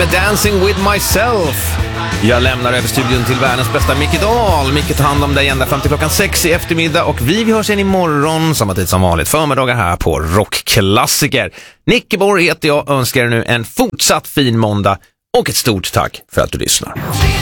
med Dancing with myself. Jag lämnar över studion till världens bästa Micke Dahl. Micke tar hand om dig ända fram till klockan 6 i eftermiddag. Och vi hörs igen imorgon, samma tid som vanligt, förmiddagar här på Rockklassiker. Nicke Borg heter jag, önskar er nu en fortsatt fin måndag. Och ett stort tack för att du lyssnar.